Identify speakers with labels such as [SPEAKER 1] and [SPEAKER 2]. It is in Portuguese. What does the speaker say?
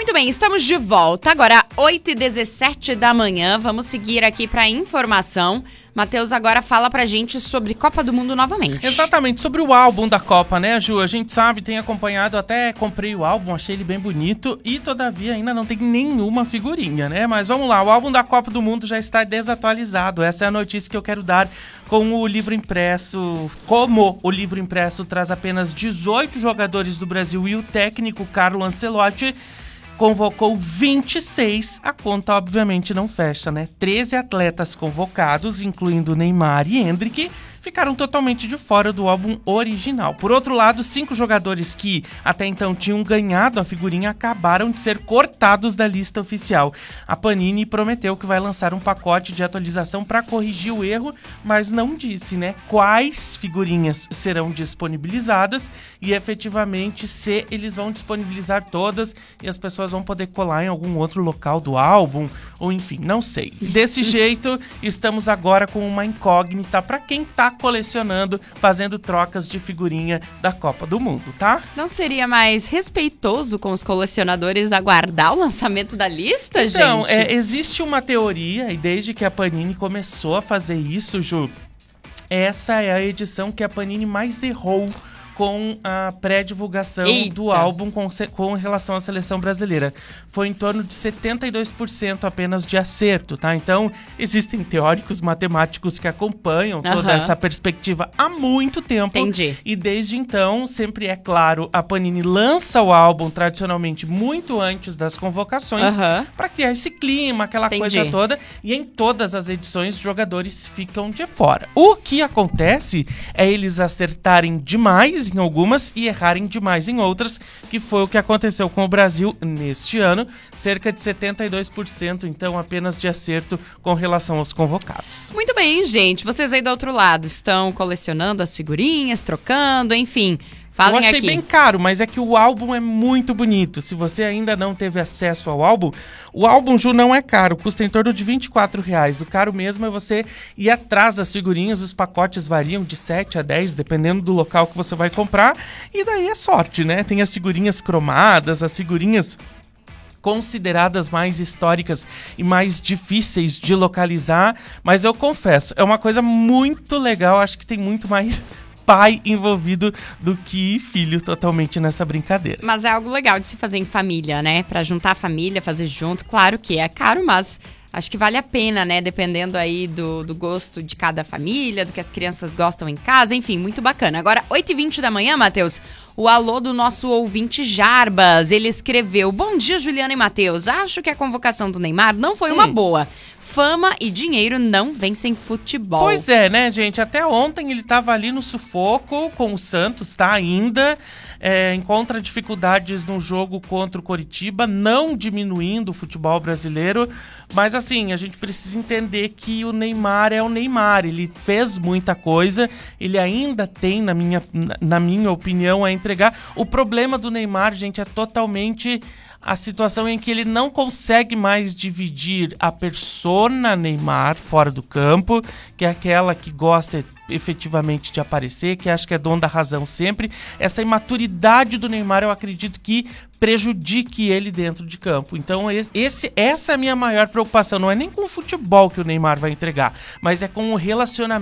[SPEAKER 1] Muito bem, estamos de volta. Agora, 8h17 da manhã. Vamos seguir aqui para informação. Matheus agora fala pra gente sobre Copa do Mundo novamente.
[SPEAKER 2] Exatamente, sobre o álbum da Copa, né, Ju? A gente sabe, tem acompanhado, até comprei o álbum, achei ele bem bonito e, todavia, ainda não tem nenhuma figurinha, né? Mas vamos lá, o álbum da Copa do Mundo já está desatualizado. Essa é a notícia que eu quero dar com o livro impresso. Como o livro impresso traz apenas 18 jogadores do Brasil e o técnico Carlo Ancelotti convocou 26, a conta obviamente não fecha, né? 13 atletas convocados, incluindo Neymar e Endrick, ficaram totalmente de fora do álbum original. Por outro lado, 5 jogadores que até então tinham ganhado a figurinha acabaram de ser cortados da lista oficial. A Panini prometeu que vai lançar um pacote de atualização para corrigir o erro, mas não disse, né, quais figurinhas serão disponibilizadas e efetivamente se eles vão disponibilizar todas e as pessoas vão poder colar em algum outro local do álbum, ou enfim, não sei. Desse jeito, estamos agora com uma incógnita para quem tá colecionando, fazendo trocas de figurinha da Copa do Mundo, tá?
[SPEAKER 1] Não seria mais respeitoso com os colecionadores aguardar o lançamento da lista, gente?
[SPEAKER 2] Então, existe uma teoria, e desde que a Panini começou a fazer isso, Ju, essa é a edição que a Panini mais errou com a pré-divulgação do álbum com relação à seleção brasileira. Foi em torno de 72% apenas de acerto, tá? Então, existem teóricos matemáticos que acompanham toda essa perspectiva há muito tempo.
[SPEAKER 1] Entendi.
[SPEAKER 2] E desde então, sempre é claro, a Panini lança o álbum tradicionalmente muito antes das convocações para criar esse clima, aquela coisa toda. E em todas as edições, os jogadores ficam de fora. O que acontece é eles acertarem demais em algumas e errarem demais em outras, que foi o que aconteceu com o Brasil neste ano, cerca de 72%, então, apenas de acerto com relação aos convocados.
[SPEAKER 1] Muito bem, gente. Vocês aí do outro lado estão colecionando as figurinhas, trocando, enfim. Falem
[SPEAKER 2] Eu achei
[SPEAKER 1] aqui.
[SPEAKER 2] bem caro, mas é que o álbum é muito bonito. Se você ainda não teve acesso ao álbum, o álbum, Ju, não é caro, custa em torno de R$24. O caro mesmo é você ir atrás das figurinhas, os pacotes variam de 7 a 10, dependendo do local que você vai comprar, e daí é sorte, né? Tem as figurinhas cromadas, as figurinhas consideradas mais históricas e mais difíceis de localizar, mas eu confesso, é uma coisa muito legal, acho que tem muito mais pai envolvido do que filho totalmente nessa brincadeira.
[SPEAKER 1] Mas é algo legal de se fazer em família, né? Pra juntar a família, fazer junto. Claro que é caro, mas acho que vale a pena, né? Dependendo aí do gosto de cada família, do que as crianças gostam em casa. Enfim, muito bacana. Agora, 8h20 da manhã, Matheus, o alô do nosso ouvinte Jarbas. Ele escreveu: bom dia, Juliana e Matheus. Acho que a convocação do Neymar não foi uma boa. Fama e dinheiro não vencem futebol.
[SPEAKER 2] Pois é, né, gente? Até ontem ele estava ali no sufoco com o Santos, tá? Ainda encontra dificuldades no jogo contra o Coritiba, não diminuindo o futebol brasileiro. Mas, assim, a gente precisa entender que o Neymar é o Neymar. Ele fez muita coisa, ele ainda tem, na minha opinião, a entregar. O problema do Neymar, gente, é totalmente a situação em que ele não consegue mais dividir a persona Neymar fora do campo, que é aquela que gosta efetivamente de aparecer, que acha que é dono da razão sempre. Essa imaturidade do Neymar, eu acredito que prejudique ele dentro de campo. Então essa é a minha maior preocupação. Não é nem com o futebol que o Neymar vai entregar, mas é com o relacionamento